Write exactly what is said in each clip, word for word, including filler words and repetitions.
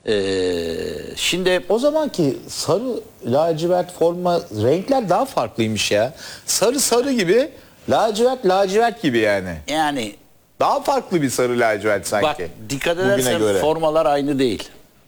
Ee, şimdi O zamanki sarı lacivert forma renkler daha farklıymış ya. Sarı sarı gibi, lacivert lacivert gibi yani. yani Daha farklı bir sarı lacivert sanki. bak dikkat bugüne edersen göre. formalar aynı değil.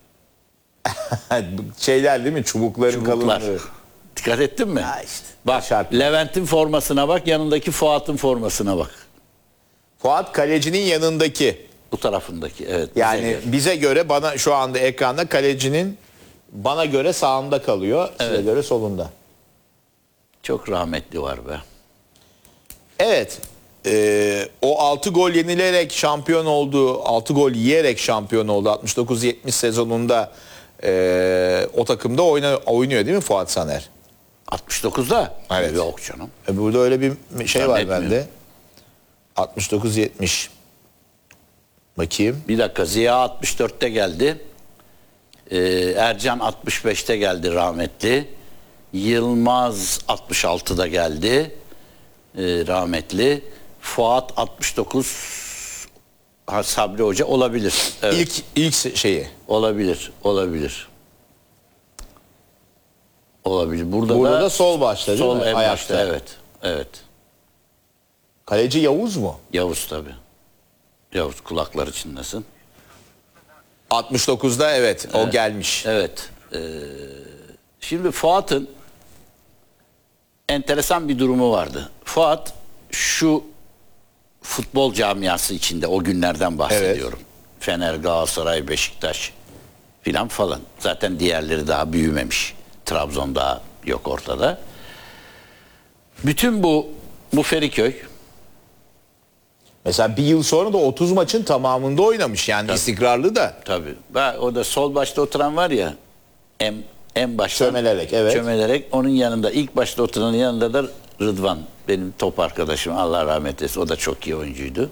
Şeyler değil mi? Çubukların Çubuklar. kalınlığı. Dikkat ettin mi? Ha işte, bak şartlı. Levent'in formasına bak, yanındaki Fuat'ın formasına bak. Fuat kalecinin yanındaki. Bu tarafındaki, evet. bize Yani göre. bize göre, bana şu anda ekranda kalecinin bana göre sağında kalıyor. Size Evet. göre solunda. Çok rahmetli var be. Evet. Ee, o altı gol yenilerek şampiyon oldu. altı gol yiyerek şampiyon oldu. altmış dokuz yetmiş sezonunda ee, o takımda oyna, oynuyor değil mi Fuat Saner? altmış dokuzda? Evet. Yok canım. E, burada öyle bir şey var Zannetmiyorum. bende. altmış dokuz yetmiş. Bakayım. Bir dakika, Ziya altmış dörtte geldi. Ee, Ercan altmış beşte geldi rahmetli. Yılmaz altmış altıda geldi. Ee, rahmetli. Fuat altmış dokuz. Ha, Sabri Hoca olabilir. Evet. İlk ilk şeyi. Olabilir. Olabilir. Olabilir. Burada, Burada da, da sol başta değil sol mi? en Ayakta. başta, evet. Evet. Kaleci Yavuz mu? Yavuz tabii. Yavuz, kulakları çınlasın. altmış dokuzda evet, o gelmiş. Evet. Ee, şimdi Fuat'ın enteresan bir durumu vardı. Fuat şu futbol camiası içinde, o günlerden bahsediyorum. Fener, Galatasaray, Beşiktaş filan falan. Zaten diğerleri daha büyümemiş. Trabzon daha yok ortada. Bütün bu bu Feriköy, Mesela bir yıl sonra da otuz maçın tamamında oynamış. Yani istikrarlı da. tabii. Ben, o da sol başta oturan var ya, en, en başta Çömelerek, evet. çömelerek onun yanında, ilk başta oturanın yanında da Rıdvan, benim top arkadaşım, Allah rahmet eylesin, o da çok iyi oyuncuydu.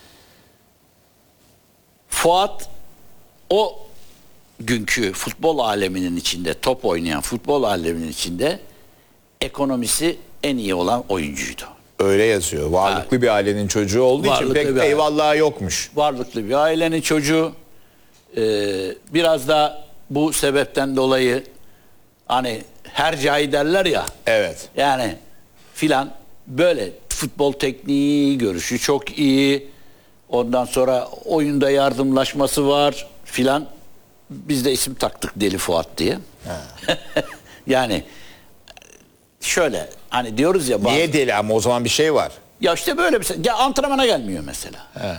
Fuat o günkü futbol aleminin içinde, top oynayan futbol aleminin içinde ekonomisi en iyi olan oyuncuydu. Öyle yazıyor. Varlıklı bir ailenin çocuğu olduğu için Varlıklı pek bir aile. eyvallahı yokmuş. Varlıklı bir ailenin çocuğu. Ee, biraz da bu sebepten dolayı hani hercai derler ya. Evet. Yani filan, böyle futbol tekniği, görüşü çok iyi. Ondan sonra oyunda yardımlaşması var filan. Biz de isim taktık Deli Fuat diye. Yani şöyle hani diyoruz ya. Bazı, Niye deli ama o zaman bir şey var. ya işte böyle bir şey. Ya antrenmana gelmiyor mesela. He.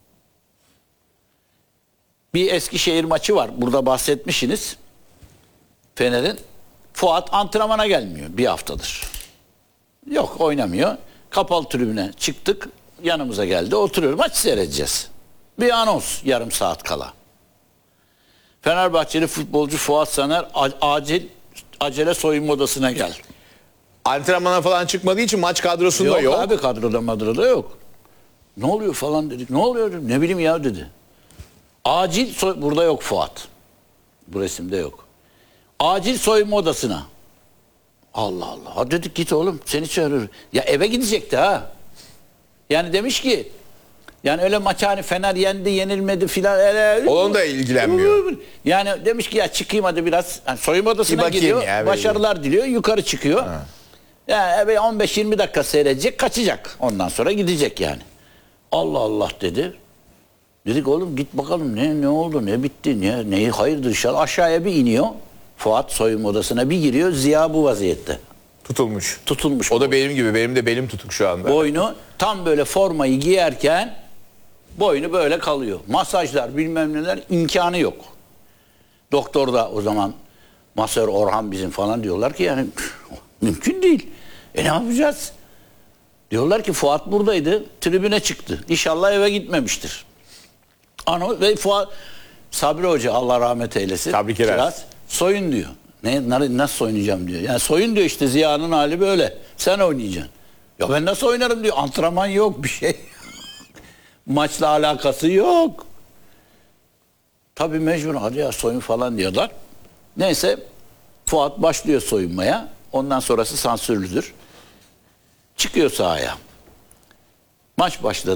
Bir Eskişehir maçı var. Burada bahsetmişsiniz. Fener'in. Fuat antrenmana gelmiyor bir haftadır. Yok, oynamıyor. Kapalı tribüne çıktık. Yanımıza geldi. Oturuyor. Maç seyredeceğiz. Bir anons yarım saat kala. Fenerbahçeli futbolcu Fuat Saner acil acele soyunma odasına gel. Antrenmana falan çıkmadığı için maç kadrosunda Yok, yok. abi, kadroda madroda yok. Ne oluyor falan dedik. Ne oluyor dedim. Ne bileyim ya dedi. Acil soy... Burada yok Fuat. Bu resimde yok. Acil soyunma odasına. Allah Allah. Ha dedik, git oğlum, seni çağırıyor. Ya eve gidecekti ha. Yani demiş ki, yani öyle maç, hani Fener yendi yenilmedi filan. Öyle, Onun da ilgilenmiyor. Yani demiş ki ya çıkayım hadi biraz. Yani soyunma odasına bakayım gidiyor. ya, Başarılar diliyor. Yukarı çıkıyor. Ha. Yani on beş yirmi dakika seyredecek, kaçacak. Ondan sonra gidecek yani. Allah Allah dedi. Dedik oğlum git bakalım ne ne oldu, ne bitti, ne neyi hayırdır inşallah. Aşağıya bir iniyor. Fuat soyunma odasına bir giriyor. Ziya bu vaziyette. Tutulmuş. Tutulmuş. O da bu. benim gibi. Benim de belim tutuk şu anda. Boynu tam böyle formayı giyerken boynu böyle kalıyor. Masajlar bilmem neler, imkanı yok. Doktor da o zaman, masör Orhan bizim falan, diyorlar ki yani mümkün değil. E ne yapacağız? Diyorlar ki Fuat buradaydı, tribüne çıktı. İnşallah eve gitmemiştir. Ano ve Fuat, Sabri Hoca Allah rahmet eylesin. Tebrik ederiz. Kiraz, soyun diyor. Ne, nasıl oynayacağım diyor. Yani soyun diyor, işte Ziya'nın hali böyle. Sen oynayacaksın. Ya ben nasıl oynarım diyor. Antrenman yok, bir şey. Maçla alakası yok. Tabii mecbur, hadi ya soyun falan diyorlar. Neyse Fuat başlıyor soyunmaya. Ondan sonrası sansürlüdür. Çıkıyor sahaya. Maç başladı.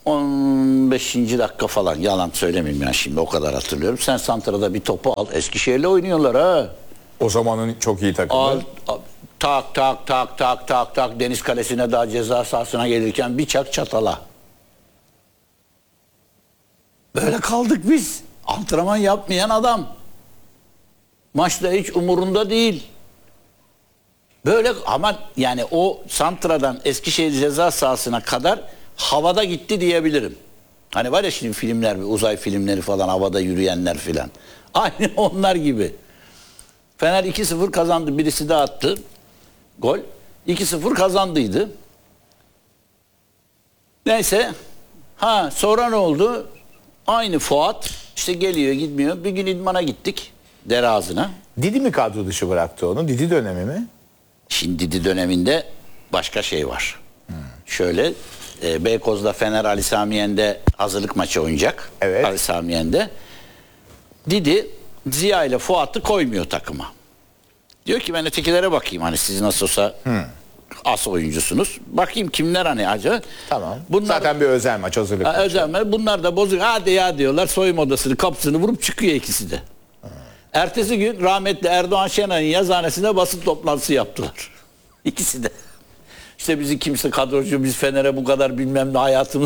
on beşinci dakika falan, yalan söylemeyeyim yani, şimdi o kadar hatırlıyorum. Sen santrada bir topu al. Eskişehir'le oynuyorlar ha. O zamanın çok iyi takımı. Al, al, tak tak tak tak tak tak, Deniz Kalesi'ne, daha ceza sahasına gelirken bir çak çatala. Böyle kaldık biz. Antrenman yapmayan adam. Maçta hiç umurunda değil. Böyle ama yani o santradan Eskişehir ceza sahasına kadar havada gitti diyebilirim. Hani var ya şimdi filmler, uzay filmleri falan, havada yürüyenler filan. Aynı onlar gibi. Fener iki sıfır kazandı. Birisi de attı. Gol. iki sıfır kazandıydı. Neyse. Ha sonra ne oldu? Aynı Fuat işte geliyor gitmiyor. Bir gün idmana gittik. Dere ağzına. Didi mi kadro dışı bıraktı onu? Didi dönemi mi? Şimdi Didi döneminde başka şey var. Hmm. Şöyle e, Beykoz'da Fener Ali Sami Yen'de hazırlık maçı oynayacak. Evet. Ali Sami Yen'de. Didi Ziya ile Fuat'ı koymuyor takıma. Diyor ki ben ötekilere bakayım, hani siz nasıl olsa hmm. as oyuncusunuz. Bakayım kimler hani acaba. Tamam. Bunlar, zaten bir özel maç, hazırlık ha, maçı. Özel maç. Bunlar da bozuk. Hadi ya diyorlar. Soyunma odasını kapısını vurup çıkıyor ikisi de. Hmm. Ertesi gün rahmetli Erdoğan Şenay'ın yazıhanesinde basın toplantısı yaptılar. İkisi de. İşte bizi kimse kadrocu, biz Fener'e bu kadar bilmem ne hayatımız.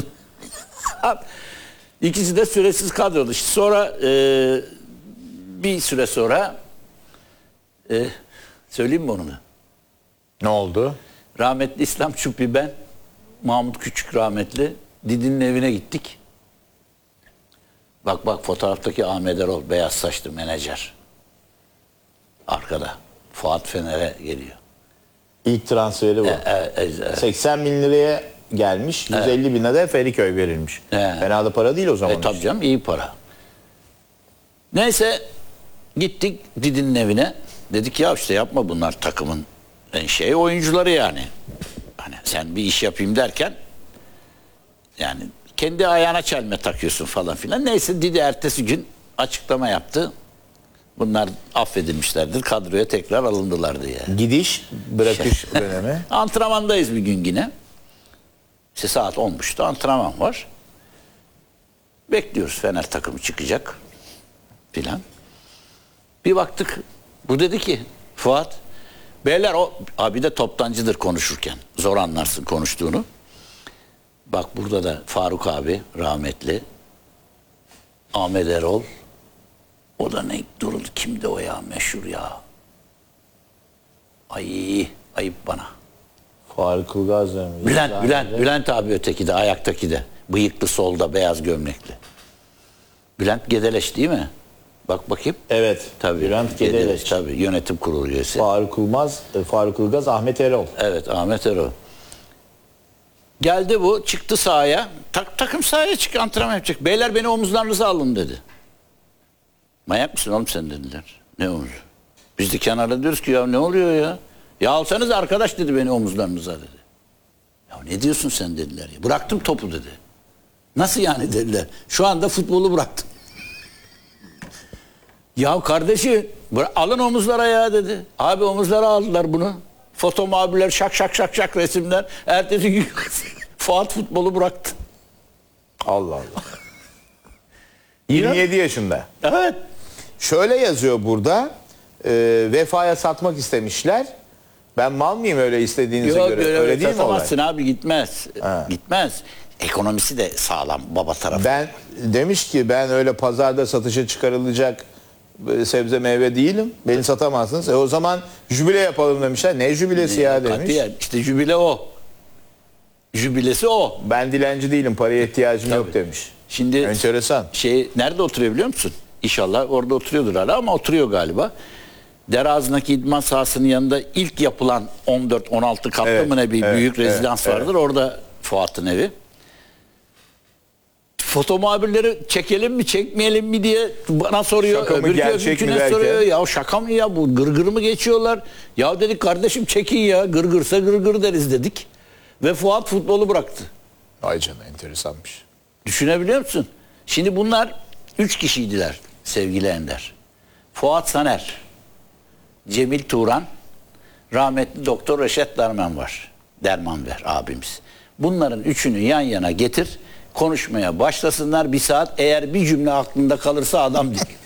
İkisi de süresiz kadro dışı. Sonra e, bir süre sonra e, söyleyeyim mi onu da? Ne oldu? Rahmetli İslam Çupi, ben, Mahmut Küçük rahmetli, Didi'nin evine gittik. Bak bak fotoğraftaki Ahmet Erol, beyaz saçlı menajer. Arkada. Fuat Fener'e geliyor. İlk transferi bu. E, e, e, e. seksen bin liraya gelmiş. yüz elli bine de Feriköy verilmiş. E. Fena da para değil o zaman. E tabii canım, iyi para. Neyse gittik Didi'nin evine. Dedik ya işte yapma, bunlar takımın en şey oyuncuları yani. Hani sen bir iş yapayım derken yani kendi ayağına çelme takıyorsun falan filan. Neyse Didi ertesi gün açıklama yaptı. Bunlar affedilmişlerdir, kadroya tekrar alındılar diye. Gidiş, bırakış dönemi. Antrenmandayız bir gün yine. İşte saat on buçukta antrenman var. Bekliyoruz, Fener takımı çıkacak filan. Bir baktık, bu dedi ki Fuat, beyler o abi de toptancıdır konuşurken. Zor anlarsın konuştuğunu. Bak burada da Faruk abi rahmetli, Ahmet Erol, o da ne duruldu, kimdi o ya, meşhur ya. Ay ayıp bana. Faruk Ilgaz dönemi. Bülent, Bülent, Bülent abi öteki de, ayaktaki de. Bıyıklı, solda, beyaz gömlekli. Bülent Gedeleş değil mi? Bak bakayım. Evet. Tabii. Bülent Gedeleş. Gedeleş tabii. Yönetim kurulu üyesi. Faruk Ilgaz, Faruk Ilgaz, Ahmet Erol. Evet, Ahmet Erol. Geldi bu, çıktı sahaya. Tak, takım sahaya çık, antrenman yapacak. Beyler beni omuzlarınıza alın dedi. Manyak mısın oğlum sen dediler. Ne omuzu? Biz de kenarda diyoruz ki ya ne oluyor ya? Ya alsanız arkadaş dedi beni omuzlarınıza dedi. Ya ne diyorsun sen dediler ya. Bıraktım topu dedi. Nasıl yani dediler. Şu anda futbolu bıraktım. Ya kardeşim alın omuzlara ya dedi. Abi omuzlara aldılar bunu. Foto muhabirler şak şak şak şak resimler. Ertesi gün Fuat futbolu bıraktı. Allah Allah. yirmi yedi yaşında. Evet. Şöyle yazıyor burada. E, Vefa'ya satmak istemişler. Ben mal mıyım öyle istediğinize Yok, göre? Öyle, öyle değil mi olay? satamazsın abi, gitmez. Ha. Gitmez. Ekonomisi de sağlam baba tarafı. Ben demiş ki ben öyle pazarda satışa çıkarılacak e, sebze meyve değilim. Beni satamazsınız. E o zaman jübile yapalım demişler. Ne jübilesi ya demiş. Katiyen. İşte jübile o. Jübilesi o. Ben dilenci değilim. Paraya ihtiyacım Tabii. yok demiş. Şimdi enteresan. Şey nerede oturuyor biliyor musun? İnşallah orada oturuyordur hala ama oturuyor galiba. Dereağzı'ndaki idman sahasının yanında ilk yapılan on dört on altı katlı Evet, mı ne bir evet, büyük rezidans evet, vardır. Orada Fuat'ın evi. Foto muhabirleri çekelim mi çekmeyelim mi diye bana soruyor. Şaka mı, Öbürkü gerçek mi öbürküne derken? soruyor. Ya şaka mı ya, bu gırgır mı geçiyorlar? Ya dedik kardeşim çekin ya, gırgırsa gırgır deriz dedik. Ve Fuat futbolu bıraktı. Ay canım, enteresanmış. Düşünebiliyor musun? Şimdi bunlar üç kişiydiler sevgili Ender. Fuat Saner, Cemil Turan, rahmetli Doktor Reşet Derman var. Derman ver abimiz. Bunların üçünü yan yana getir. konuşmaya başlasınlar bir saat. Eğer bir cümle aklında kalırsa adam değil.